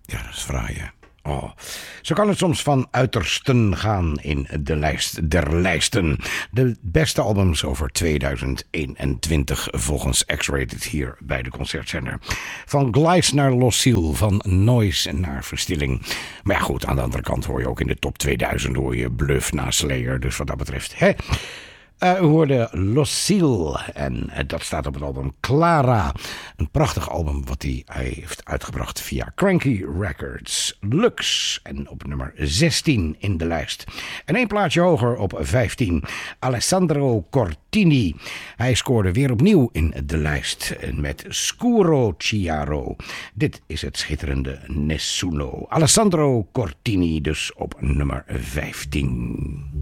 Ja, dat is fraai, hè? Oh, zo kan het soms van uitersten gaan in de lijst der lijsten. De beste albums over 2021 volgens X-Rated hier bij de Concertzender. Van Gleis naar Lucille, van Noise naar Verstilling. Maar ja goed, aan de andere kant hoor je ook in de top 2000 hoor je Bluff na Slayer. Dus wat dat betreft, hè? U hoorde Lucille en dat staat op het album Clara. Een prachtig album wat hij heeft uitgebracht via Cranky Records. Lux en op nummer 16 in de lijst. En één plaatje hoger op 15. Alessandro Cortini. Hij scoorde weer opnieuw in de lijst met Scuro Chiaro. Dit is het schitterende Nessuno. Alessandro Cortini dus op nummer 15.